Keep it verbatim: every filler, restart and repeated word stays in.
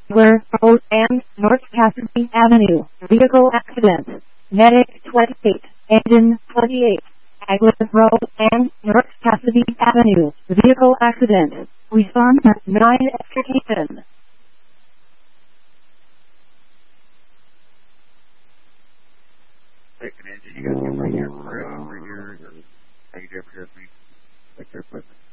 Fleur Road and North Cassidy Avenue. Vehicle accident. Medic twenty-eight. Engine twenty-eight. Agler Road and North Cassidy Avenue. Vehicle accident. Respond at nine Education. Take an engine, you got to get right here, right over here. How you doing for me? Take care, please.